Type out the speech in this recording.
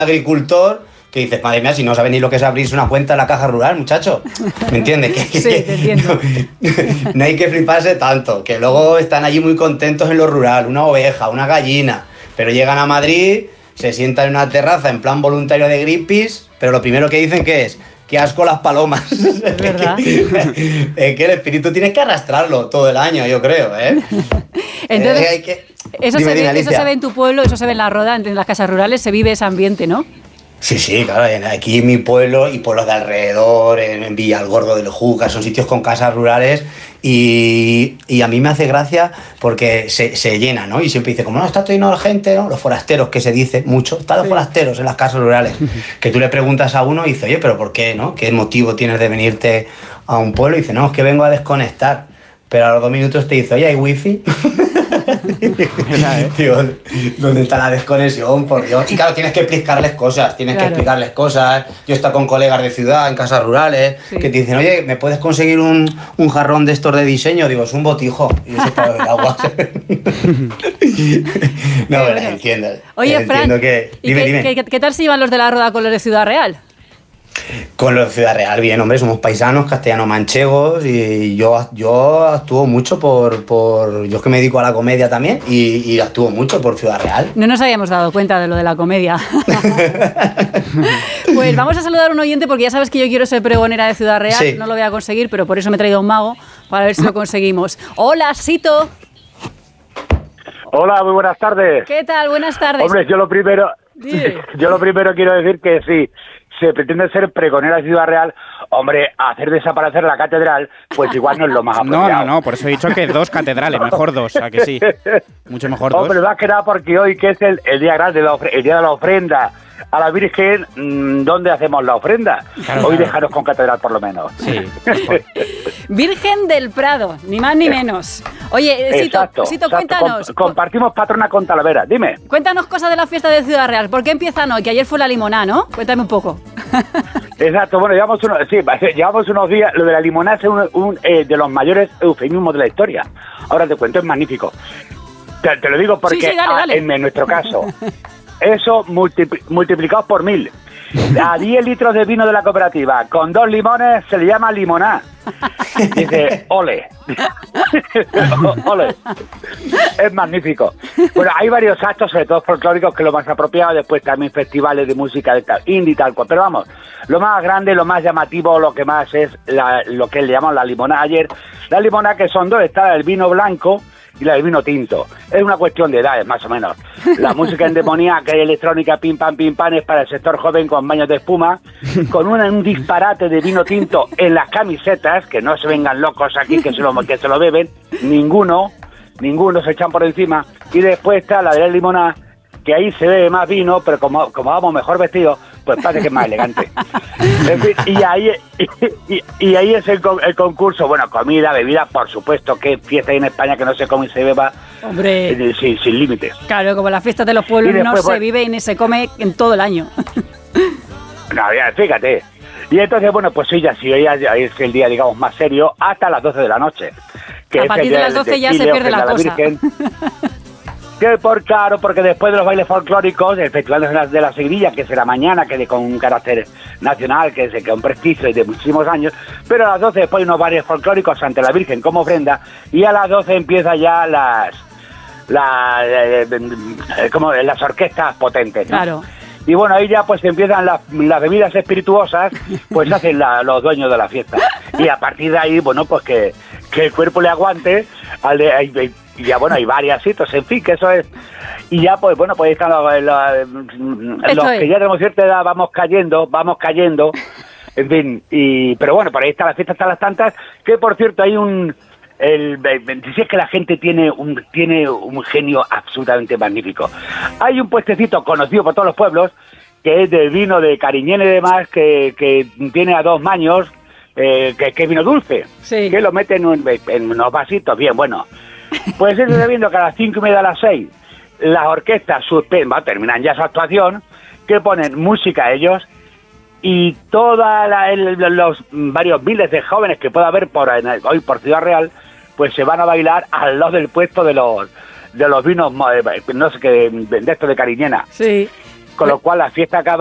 agricultor que dices, madre mía, si no sabes ni lo que es abrirse una cuenta en la caja rural, muchacho. ¿Me entiendes? Sí, te entiendo. No hay que fliparse tanto, que luego están allí muy contentos en lo rural, una oveja, una gallina, pero llegan a Madrid, se sientan en una terraza en plan voluntario de Greenpeace, pero lo primero que dicen que es, qué asco las palomas. Es verdad. Es que el espíritu tienes que arrastrarlo todo el año, yo creo, ¿eh? Entonces, hay que... eso, Dime, eso se ve en tu pueblo, eso se ve en la Roda, en las casas rurales, se vive ese ambiente, ¿no? Sí, claro, aquí en mi pueblo y pueblos de alrededor, en Villalgordo del Júcar, son sitios con casas rurales y a mí me hace gracia porque se llena, ¿no? Y siempre dice, como no, está todo lleno de gente, ¿no? Los forasteros, que se dice mucho, están los forasteros en las casas rurales, que tú le preguntas a uno y dice, oye, pero ¿por qué, no? ¿Qué motivo tienes de venirte a un pueblo? Y dice, no, es que vengo a desconectar, pero a los 2 minutos te dice, oye, ¿hay wifi? Digo, ¿dónde está la desconexión? Por Dios. Y claro, tienes que explicarles cosas, que explicarles. Yo he estado con colegas de ciudad, en casas rurales, que te dicen, oye, ¿me puedes conseguir un jarrón de estos de diseño? Digo, es un botijo. Y eso es para beber agua. No, pero entiendo. Oye, Fran, dime. ¿qué tal se llevan los de la Roda con los de Ciudad Real? Con los de Ciudad Real, bien, hombre, somos paisanos, castellano-manchegos y yo actúo mucho yo es que me dedico a la comedia también y actúo mucho por Ciudad Real. No nos habíamos dado cuenta de lo de la comedia. Pues vamos a saludar a un oyente porque ya sabes que yo quiero ser pregonera de Ciudad Real, sí. No lo voy a conseguir, pero por eso me he traído a un mago para ver si lo conseguimos. Hola, Sito. Hola, muy buenas tardes. ¿Qué tal? Buenas tardes. Hombre, yo lo primero quiero decir que sí. Se pretende ser pregonera de Ciudad Real, hombre, hacer desaparecer la catedral, pues igual no es lo más apropiado. No, por eso he dicho que 2 catedrales, mejor 2, ¿a que sí? Mucho mejor 2. Hombre, más que nada porque hoy, que es el día grande, el día de la ofrenda a la Virgen, ¿dónde hacemos la ofrenda? Claro, hoy dejaros con catedral por lo menos. Sí. Virgen del Prado, ni más ni menos. Oye, Sito, cuéntanos. Compartimos patrona con Talavera, dime. Cuéntanos cosas de la fiesta de Ciudad Real. ¿Por qué empiezan hoy? Que ayer fue la limonada, ¿no? Cuéntame un poco. Exacto, bueno, llevamos unos días. Lo de la limonada es un de los mayores eufemismos de la historia. Ahora te cuento, es magnífico. Te lo digo porque dale. En nuestro caso, eso multiplicados por 1000. A 10 litros de vino de la cooperativa con 2 limones se le llama limoná. Dice, ole. Ole. Es magnífico. Bueno, hay varios actos, sobre todo folclóricos, que es lo más apropiado. Después también festivales de música de indie, tal cual. Pero vamos, lo más grande, lo más llamativo, lo que más es lo que le llamamos la limonada ayer. La limonada, que son 2, está el vino blanco y la del vino tinto. Es una cuestión de edades, más o menos. La música endemoniaca y electrónica pim pam es para el sector joven con baños de espuma, con un disparate de vino tinto en las camisetas, que no se vengan locos aquí que se lo beben, ninguno se echan por encima. Y después está la de la limonada, que ahí se bebe más vino, pero como vamos mejor vestidos, pues parece que es más elegante. En fin, y ahí es el concurso. Bueno, comida, bebida, por supuesto, que fiesta hay en España que no se come y se beba. Hombre, sin límites. Claro, como la fiesta de los pueblos después, no se vive y ni se come en todo el año. No, ya, fíjate. Y entonces, bueno, pues hoy es el día, digamos, más serio, hasta las 12 de la noche. Que a partir de las 12 ya se pierde la cosa. Claro, porque después de los bailes folclóricos, el Festival de la Seguirilla, que será mañana, que con un carácter nacional, que es un prestigio y de muchísimos años, pero a las 12 después hay unos bailes folclóricos ante la Virgen como ofrenda, y a las 12 empieza ya las orquestas potentes, ¿no? Claro. Y bueno, ahí ya pues empiezan las bebidas espirituosas, pues hacen los dueños de la fiesta. Y a partir de ahí, bueno, pues que el cuerpo le aguante, y ya bueno, hay varias citas, en fin, que eso es. Y ya pues bueno, pues ahí están los que ya tenemos cierta edad, vamos cayendo, en fin, pero bueno, por ahí está la fiesta hasta las tantas, que por cierto hay si es que la gente tiene un genio absolutamente magnífico. Hay un puestecito conocido por todos los pueblos, que es de vino de Cariñena y demás, que tiene a 2 maños, que es vino dulce, sí. Que lo meten en unos vasitos, bien, bueno. Pues eso está viendo que a las 5:30, a las 6, las orquestas terminan ya su actuación, que ponen música ellos, y los varios miles de jóvenes que pueda haber hoy por Ciudad Real, pues se van a bailar al lado del puesto de los vinos, no sé qué, de estos de Cariñena. Sí. con lo cual la fiesta acaba